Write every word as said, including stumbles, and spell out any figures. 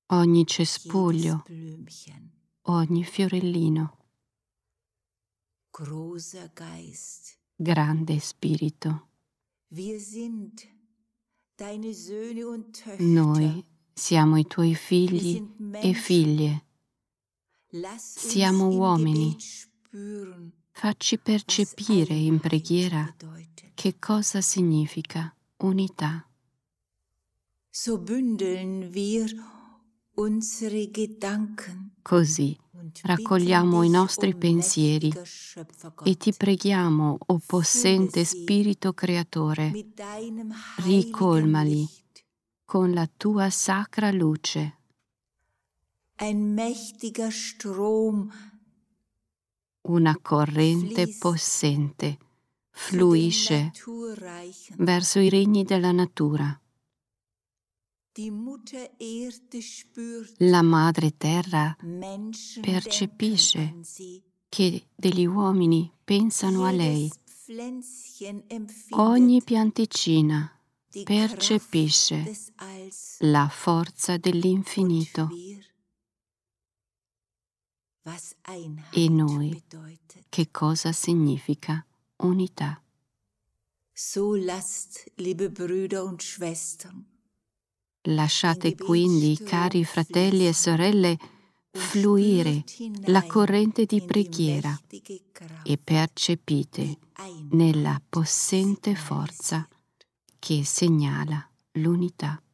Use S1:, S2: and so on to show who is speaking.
S1: ogni
S2: jedes
S1: cespuglio,
S2: Blümchen.
S1: ogni fiorellino.
S2: Großer Geist,
S1: Grande Spirito,
S2: wir sind deine Söhne und Töchter.
S1: noi siamo i tuoi
S2: Wir
S1: figli
S2: sind
S1: e
S2: Menschen.
S1: figlie.
S2: Lass uns
S1: Siamo
S2: im
S1: uomini.
S2: Gebet spüren,
S1: Facci
S2: was
S1: percepire in
S2: Einheit
S1: preghiera
S2: bedeutet.
S1: che cosa significa unità.
S2: So bündeln wir unsere Gedanken
S1: Così
S2: und
S1: raccogliamo i
S2: bitten dich,
S1: nostri
S2: o
S1: pensieri
S2: mächtiger Schöpfergott,
S1: e ti preghiamo, o possente Spirito Creatore,
S2: mit deinem heiligen
S1: ricolmali
S2: Licht.
S1: con la tua sacra luce.
S2: Ein mächtiger Strom
S1: Una corrente
S2: fließt
S1: possente
S2: zu den
S1: fluisce
S2: Naturreichen.
S1: verso i regni della natura.
S2: Die Mutter Erde spürt,
S1: La Madre Terra
S2: Menschen
S1: percepisce
S2: denken an sie.
S1: che degli uomini pensano a lei.
S2: Jedes Pflänzchen
S1: Ogni
S2: empfindet
S1: pianticina
S2: die
S1: percepisce
S2: Kraft des Alls.
S1: la forza
S2: Und
S1: dell'infinito.
S2: wir, was
S1: E
S2: Einheit
S1: noi
S2: bedeutet.
S1: che cosa significa unità.
S2: So lasst, liebe Brüder und Schwestern,
S1: Lasciate
S2: den
S1: quindi,
S2: Gebetsstrom
S1: cari fratelli e
S2: fließen
S1: sorelle,
S2: und
S1: fluire
S2: spürt
S1: la
S2: hinein
S1: corrente di
S2: in die
S1: preghiera
S2: mächtige Kraft,
S1: e percepite
S2: die Einheit
S1: nella possente
S2: signalisiert.
S1: forza che segnala l'unità.